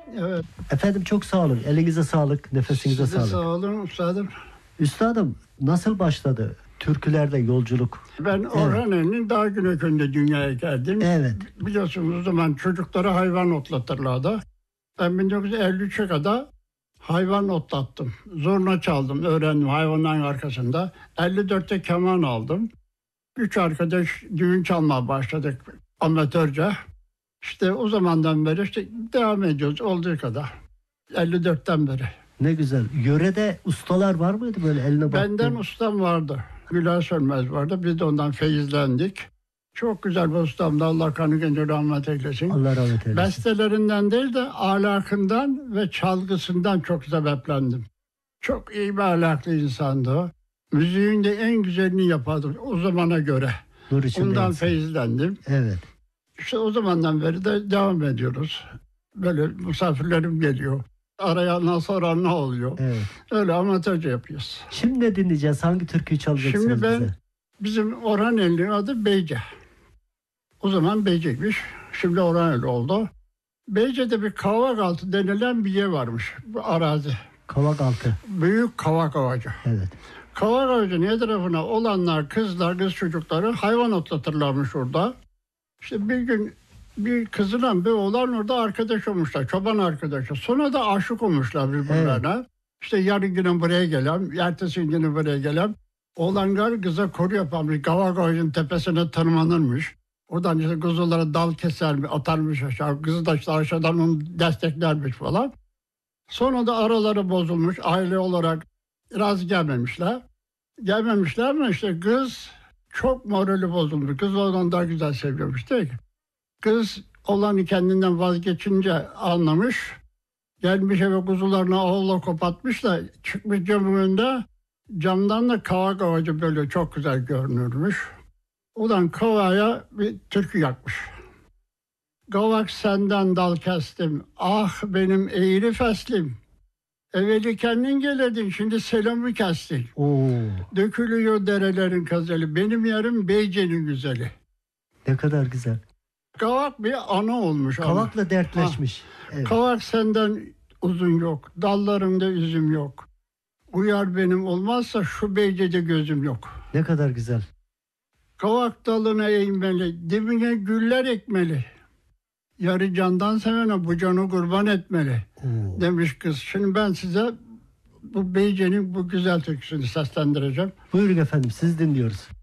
Evet. Efendim çok sağ olun. Elinize sağlık, nefesinize Size sağlık. sağ olun üstadım. Üstadım nasıl başladı türkülerde yolculuk? Ben Orhan En'in Dağ Güney'inde dünyaya geldim. Evet. Biliyorsunuz o zaman çocuklara hayvan otlatırlardı. Ben 1953'e kadar hayvan otlattım. Zurna çaldım, öğrendim hayvanların arkasında. 54'te keman aldım. 3 arkadaş düğün çalmaya başladık amatörce. İşte o zamandan beri işte devam ediyoruz olduğu kadar. 54'ten beri. Ne güzel. Yörede ustalar var mıydı böyle eline baktığın? Benden ustam vardı. Güler Sönmez vardı. Biz de ondan feyizlendik. Çok güzel bir ustamdı. Allah kanı gönlü rahmet eylesin. Allah rahmet eylesin. Bestelerinden değil de ahlakından ve çalgısından çok sebeplendim. Çok iyi bir ahlaklı insandı o. Müziğin de en güzelini yapardı o zamana göre. Nur içinde Ondan yatsın. feyizlendim. Evet. İşte o zamandan beri de devam ediyoruz. Böyle misafirlerim geliyor. Arayandan sonra ne oluyor? Evet. Öyle amatörce yapıyoruz. Şimdi ne dinleyeceğiz? Hangi türküyü çalacaksınız Şimdi ben bize? bizim Orhan Enli'nin adı Beyce. O zaman Beyce'ymiş. Şimdi Orhan Enli oldu. Beyce'de bir Kavakaltı denilen bir yer varmış. Bu arazi. Kavakaltı. Büyük kavak ağacı. Evet. Kavak ağacının etrafına olanlar, kızlar, kız çocukları hayvan otlatırlarmış orada. İşte bir gün bir kızla bir oğlan orada arkadaş olmuşlar. Çoban arkadaşı. Sonra da aşık olmuşlar birbirlerine. Evet. İşte yarın günü buraya gelen, ertesi günü buraya gelen. Oğlanlar kıza koru yaparmış. Kavak ağacının tepesine tırmanırmış. Oradan işte kuzulara dal kesermiş, atarmış aşağı. Kızı da işte aşağıdan onu desteklermiş falan. Sonra da araları bozulmuş. Aile olarak razı gelmemişler. Gelmemişler ama işte kız çok morali bozulmuş. Kız ondan daha güzel seviyormuş değil mi? Kız olanı kendinden vazgeçince anlamış. Gelmiş eve kuzularını ağla kopatmış da çıkmış camın önünde. Camdan da kavak ağacı böyle çok güzel görünürmüş. Ulan kavaya bir türkü yakmış. Kavak senden dal kestim. Ah benim eğri feslim. Evveli kendin gelirdin, şimdi selamı kestin. Oo. Dökülüyor derelerin kazeli. Benim yarım Beyce'nin güzeli. Ne kadar güzel. Kavak bir ana olmuş. Kavakla dertleşmiş. Evet. Kavak senden uzun yok. Dallarında üzüm yok. Uyar benim olmazsa şu Beyce'de gözüm yok. Ne kadar güzel. Kavak dalına eğmeli, dibine güller ekmeli. Yarı candan sevene bu canı kurban etmeli. Oo. Demiş kız. Şimdi ben size bu Beyce'nin bu güzel türküsünü seslendireceğim. Buyurun efendim, siz dinliyoruz.